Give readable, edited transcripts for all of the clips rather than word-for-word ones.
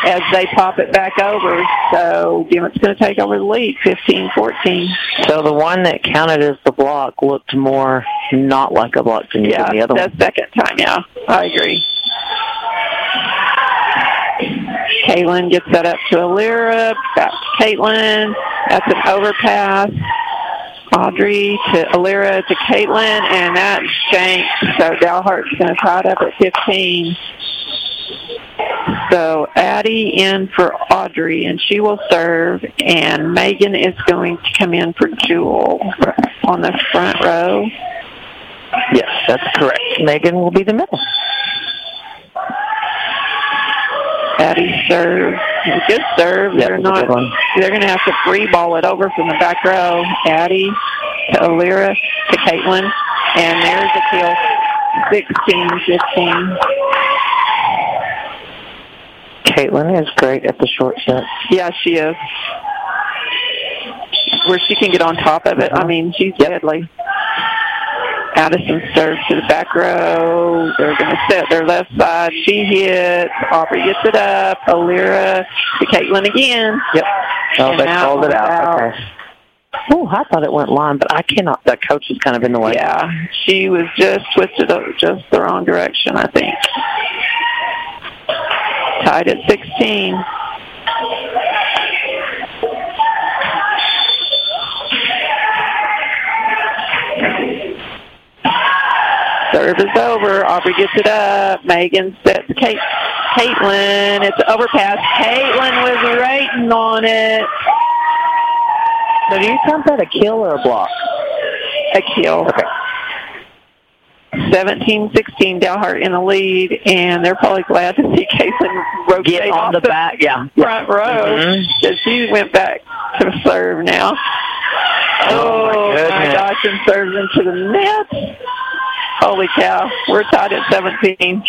as they pop it back over. So Dimmock's going to take over the lead, 15-14. So the one that counted as the block looked more not like a block than the other one. Yeah, the second time, yeah. I agree. Caitlin gets that up to Alira. Back to Caitlin. That's an overpass. Audrey to Alira to Caitlin, and that's shanked. So Dalhart's going to tie it up at 15. So Addie in for Audrey, and she will serve, and Megan is going to come in for Jewel on the front row. Yes, that's correct. Megan will be the middle. Addie serve. Good serve. Yep, they're going to have to free ball it over from the back row. Addie to Alira to Caitlin, and there's a kill. 16-15. Caitlin is great at the short set. Yeah, she is. Where she can get on top of it. I mean, she's deadly. Addison serves to the back row. They're going to set their left side. She hits. Aubrey gets it up. Alira to Caitlin again. Yep. Oh, they called it out. Okay. Oh, I thought it went line, but I cannot. The coach is kind of in the way. Yeah, she was just twisted up just the wrong direction, I think. Tied at 16. Serve is over. Aubrey gets it up. Megan sets Caitlin. It's an overpass. Caitlin was rating on it. So do you count that a kill or a block? A kill. Okay. 17-16, Dalhart in the lead, and they're probably glad to see Caitlin rotate get on the back, front row, because she went back to serve now. Oh my gosh, and serves into the net. Holy cow, we're tied at 17.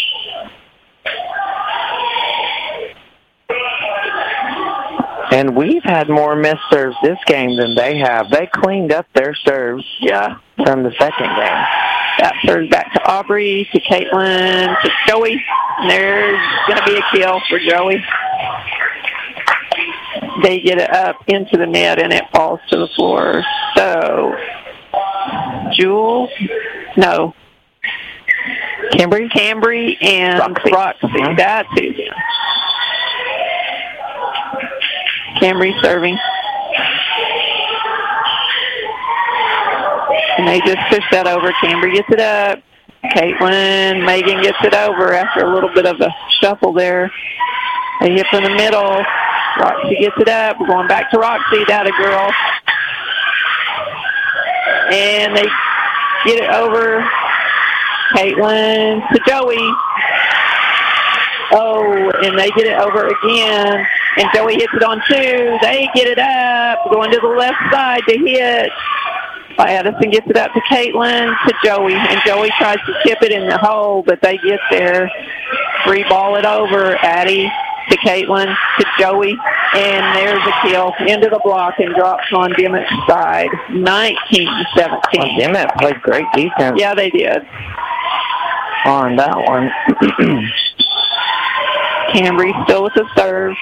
And we've had more missed serves this game than they have. They cleaned up their serves from the second game. That serves back to Aubrey, to Caitlin, to Joey. And there's going to be a kill for Joey. They get it up into the net, and it falls to the floor. So, Jewel, no. Cambry and Roxy. That's who's in. Cambry serving. And they just push that over. Cambry gets it up. Caitlin, Megan gets it over after a little bit of a shuffle there. They hit from the middle. Roxy gets it up. We're going back to Roxy. That a girl. And they get it over. Caitlin to Joey. Oh, and they get it over again. And Joey hits it on two. They get it up. Going to the left side to hit. Addison gets it up to Caitlin, to Joey. And Joey tries to chip it in the hole, but they get there. Free ball it over. Addie to Caitlin, to Joey. And there's a kill into the block and drops on Dimmock's side. 19-17. Dimmock played great defense. Yeah, they did. On that one. Cambry still with the serve.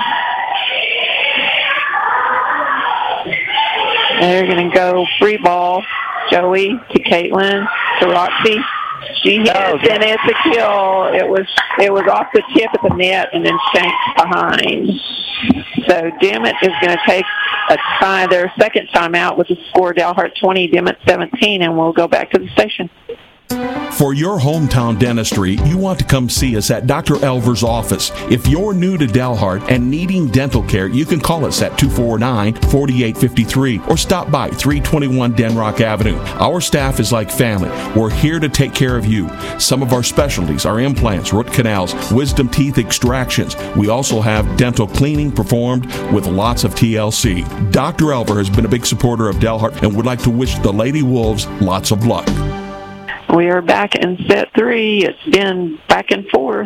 They're going to go free ball. Joey to Caitlin, to Roxy. She hits, and it's a kill. It was off the tip of the net and then shanked behind. So Dimmock is going to take a tie, their second time out with the score Dalhart 20, Dimmock 17, and we'll go back to the station. For your hometown dentistry, you want to come see us at Dr. Elver's office. If you're new to Dalhart and needing dental care, you can call us at 249-4853 or stop by 321 Denrock Avenue. Our staff is like family. We're here to take care of you. Some of our specialties are implants, root canals, wisdom teeth extractions. We also have dental cleaning performed with lots of TLC. Dr. Elver has been a big supporter of Dalhart and would like to wish the Lady Wolves lots of luck. We are back in set 3. It's been back and forth,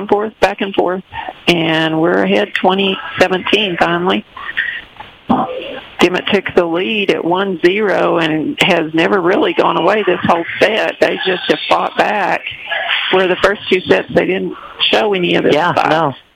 and we're ahead 20-17 finally. Dimmock took the lead at 1-0 and has never really gone away this whole set. They just have fought back, where the first two sets they didn't show any of this fight. No.